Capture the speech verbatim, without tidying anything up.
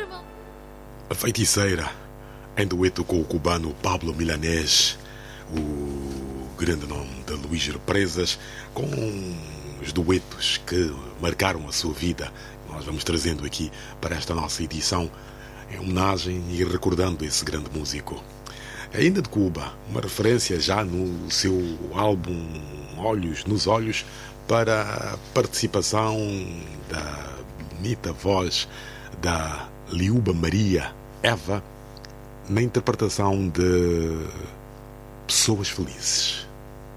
A Feiticeira, em dueto com o cubano Pablo Milanés, o grande nome de Luís Represas, com os duetos que marcaram a sua vida. Nós vamos trazendo aqui para esta nossa edição em homenagem e recordando esse grande músico. Ainda de Cuba, uma referência já no seu álbum Olhos nos Olhos para a participação da bonita voz da Liuba Maria Eva na interpretação de Pessoas Felizes.